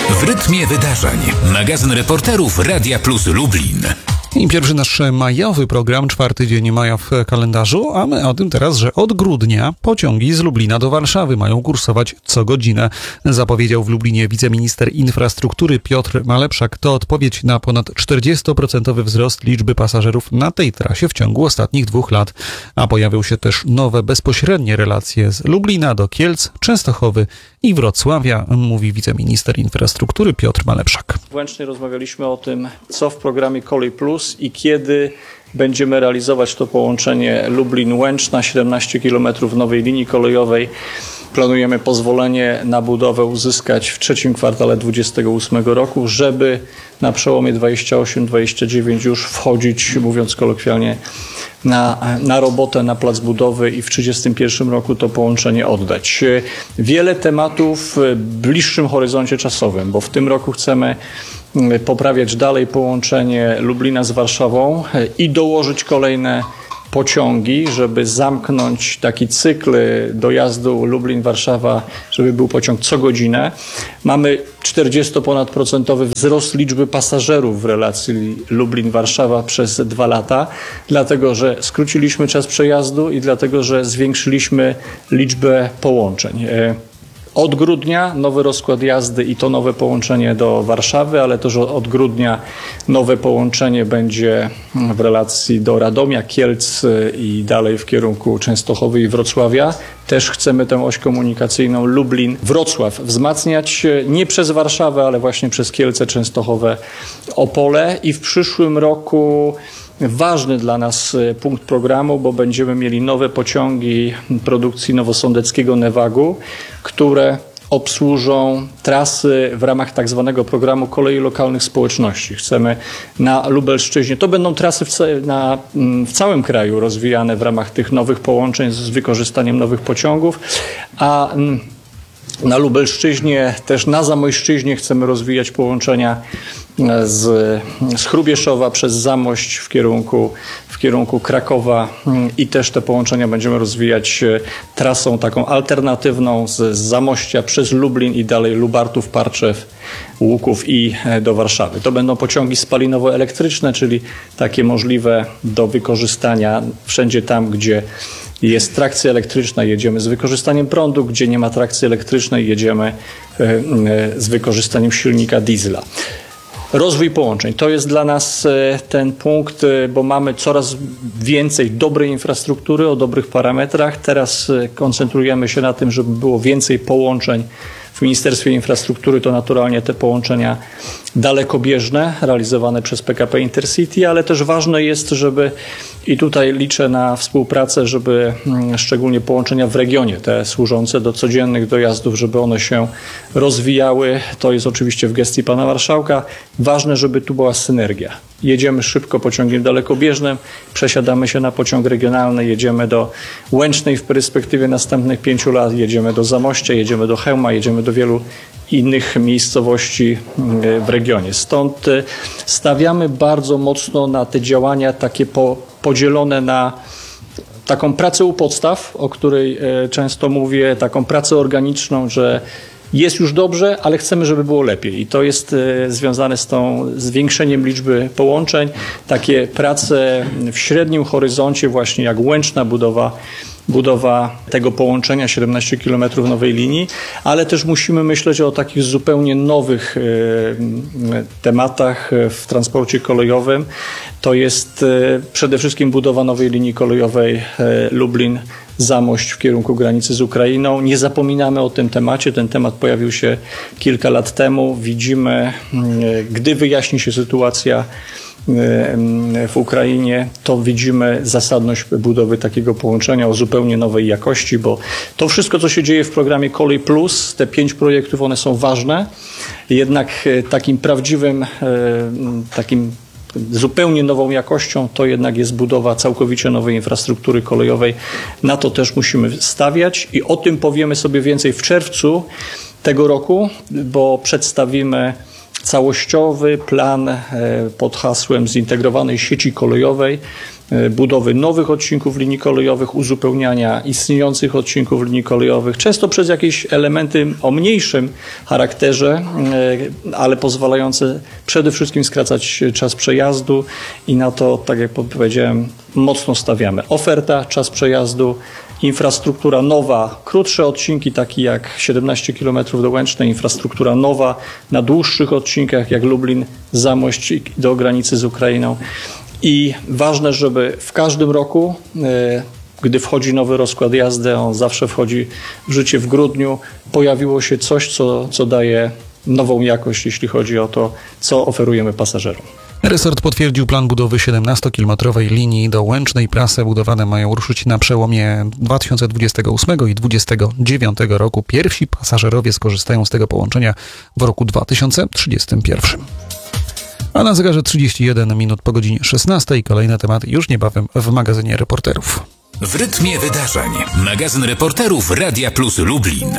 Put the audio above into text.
W rytmie wydarzeń. Magazyn reporterów Radia Plus Lublin. I pierwszy nasz majowy program, 4. dzień maja w kalendarzu, a my o tym teraz, że od grudnia pociągi z Lublina do Warszawy mają kursować co godzinę. Zapowiedział w Lublinie wiceminister infrastruktury Piotr Malepszak. To odpowiedź na ponad 40% wzrost liczby pasażerów na tej trasie w ciągu ostatnich 2 lat. A pojawią się też nowe bezpośrednie relacje z Lublina do Kielc, Częstochowy i Wrocławia, mówi wiceminister infrastruktury Piotr Malepszak. Łącznie rozmawialiśmy o tym, co w programie Kolej Plus i kiedy będziemy realizować to połączenie Lublin-Łęczna, 17 km nowej linii kolejowej. Planujemy pozwolenie na budowę uzyskać w trzecim kwartale 2028 roku, żeby na przełomie 28-29 już wchodzić, mówiąc kolokwialnie, na robotę, na plac budowy i w 31 roku to połączenie oddać. Wiele tematów w bliższym horyzoncie czasowym, bo w tym roku chcemy poprawiać dalej połączenie Lublina z Warszawą i dołożyć kolejne pociągi, żeby zamknąć taki cykl dojazdu Lublin-Warszawa, żeby był pociąg co godzinę. Mamy 40% wzrost liczby pasażerów w relacji Lublin-Warszawa przez 2 lata, dlatego że skróciliśmy czas przejazdu i dlatego że zwiększyliśmy liczbę połączeń. Od grudnia nowy rozkład jazdy i to nowe połączenie do Warszawy, ale też od grudnia nowe połączenie będzie w relacji do Radomia, Kielc i dalej w kierunku Częstochowy i Wrocławia. Też chcemy tę oś komunikacyjną Lublin-Wrocław wzmacniać nie przez Warszawę, ale właśnie przez Kielce, Częstochowę, Opole i w przyszłym roku ważny dla nas punkt programu, bo będziemy mieli nowe pociągi produkcji nowosądeckiego Newagu, które obsłużą trasy w ramach tak zwanego programu kolei lokalnych społeczności. Chcemy na Lubelszczyźnie, to będą trasy w całym kraju rozwijane w ramach tych nowych połączeń z wykorzystaniem nowych pociągów, a na Lubelszczyźnie, też na Zamojszczyźnie chcemy rozwijać połączenia z Hrubieszowa przez Zamość w kierunku Krakowa i też te połączenia będziemy rozwijać trasą taką alternatywną z Zamościa przez Lublin i dalej Lubartów, Parczew, Łuków i do Warszawy. To będą pociągi spalinowo-elektryczne, czyli takie możliwe do wykorzystania wszędzie tam, gdzie jest trakcja elektryczna, jedziemy z wykorzystaniem prądu, gdzie nie ma trakcji elektrycznej, jedziemy z wykorzystaniem silnika diesla. Rozwój połączeń. To jest dla nas ten punkt, bo mamy coraz więcej dobrej infrastruktury o dobrych parametrach. Teraz koncentrujemy się na tym, żeby było więcej połączeń w Ministerstwie Infrastruktury. To naturalnie te połączenia dalekobieżne realizowane przez PKP Intercity, ale też ważne jest, żeby i tutaj liczę na współpracę, żeby szczególnie połączenia w regionie, te służące do codziennych dojazdów, żeby one się rozwijały. To jest oczywiście w gestii pana marszałka. Ważne, żeby tu była synergia. Jedziemy szybko pociągiem dalekobieżnym, przesiadamy się na pociąg regionalny, jedziemy do Łęcznej w perspektywie następnych 5 lat, jedziemy do Zamościa, jedziemy do Chełma, jedziemy do wielu innych miejscowości w regionie. Stąd stawiamy bardzo mocno na te działania takie podzielone na taką pracę u podstaw, o której często mówię, taką pracę organiczną, że jest już dobrze, ale chcemy, żeby było lepiej. I to jest związane z zwiększeniem liczby połączeń. Takie prace w średnim horyzoncie, właśnie jak Łęczna, budowa tego połączenia 17 km nowej linii, ale też musimy myśleć o takich zupełnie nowych tematach w transporcie kolejowym. To jest przede wszystkim budowa nowej linii kolejowej Lublin-Zamość w kierunku granicy z Ukrainą. Nie zapominamy o tym temacie. Ten temat pojawił się kilka lat temu. Widzimy, gdy wyjaśni się sytuacja w Ukrainie, to widzimy zasadność budowy takiego połączenia o zupełnie nowej jakości, bo to wszystko, co się dzieje w programie Kolej Plus, te 5 projektów, one są ważne. Jednak takim prawdziwym, takim zupełnie nową jakością to jednak jest budowa całkowicie nowej infrastruktury kolejowej. Na to też musimy stawiać i o tym powiemy sobie więcej w czerwcu tego roku, bo przedstawimy całościowy plan pod hasłem zintegrowanej sieci kolejowej budowy nowych odcinków linii kolejowych, uzupełniania istniejących odcinków linii kolejowych, często przez jakieś elementy o mniejszym charakterze, ale pozwalające przede wszystkim skracać czas przejazdu i na to, tak jak powiedziałem, mocno stawiamy. Oferta, czas przejazdu, infrastruktura nowa, krótsze odcinki takie jak 17 km do Łęcznej, infrastruktura nowa na dłuższych odcinkach jak Lublin, Zamość do granicy z Ukrainą. I ważne, żeby w każdym roku, gdy wchodzi nowy rozkład jazdy, on zawsze wchodzi w życie w grudniu, pojawiło się coś, co daje nową jakość, jeśli chodzi o to, co oferujemy pasażerom. Resort potwierdził plan budowy 17-kilometrowej linii do Łęcznej. Prasy budowane mają ruszyć na przełomie 2028 i 2029 roku. Pierwsi pasażerowie skorzystają z tego połączenia w roku 2031. A na zegarze 31 minut po godzinie 16. Kolejne tematy już niebawem w magazynie Reporterów. W rytmie wydarzeń. Magazyn Reporterów Radia Plus Lublin.